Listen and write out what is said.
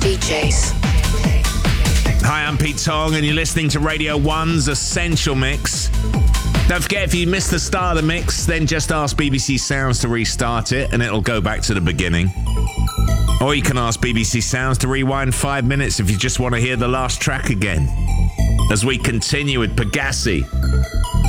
DJs. Hi, I'm Pete Tong, and you're listening to Radio 1's Essential Mix. Don't forget, if you missed the start of the mix, then just ask BBC Sounds to restart it, and it'll go back to the beginning. Or you can ask BBC Sounds to rewind 5 minutes if you just want to hear the last track again. As we continue with Pegassi